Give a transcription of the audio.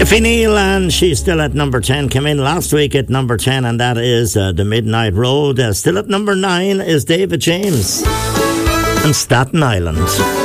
Iffy Neal, and she's still at number 10. Came in last week at number 10, and that is The Midnight Road. Still at number 9 is David James and Staten Island.